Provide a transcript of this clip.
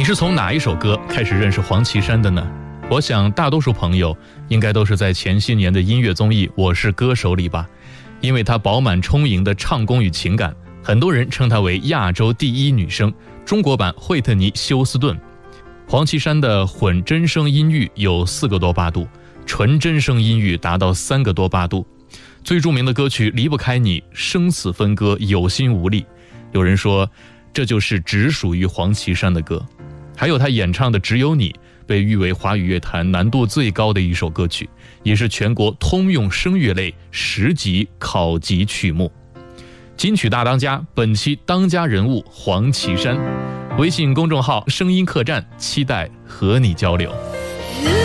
是从哪一首歌开始认识黄绮珊的呢？我想大多数朋友应该都是在前些年的音乐综艺《我是歌手》里吧，因为她饱满充盈的唱功与情感，很多人称她为亚洲第一女声，中国版惠特尼·休斯顿。黄绮珊的混真声音域有4个多八度，纯真声音域达到3个多八度。最著名的歌曲《离不开你》，生死分割，有心无力。有人说，这就是只属于黄绮珊的歌。还有她演唱的《只有你》，被誉为华语乐坛难度最高的一首歌曲，也是全国通用声乐类10级考级曲目。金曲大当家，本期当家人物黄绮珊。微信公众号声音客栈，期待和你交流。